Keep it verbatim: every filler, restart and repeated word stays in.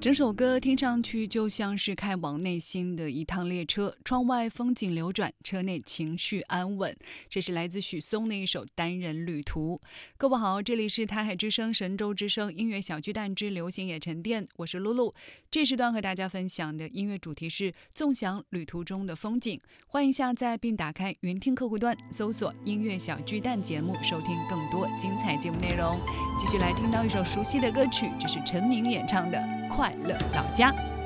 整首歌听上去就像是开往内心的一趟列车，窗外风景流转，车内情绪安稳。这是来自许嵩的一首单人旅途。各位好，这里是台海之声神州之声音乐小巨蛋之流行也沉淀，我是露露。这时段和大家分享的音乐主题是纵享旅途中的风景。欢迎下载并打开云听客户端，搜索音乐小巨蛋节目，收听更多精彩节目内容。继续来听到一首熟悉的歌曲，这是陈明演唱的快乐老家。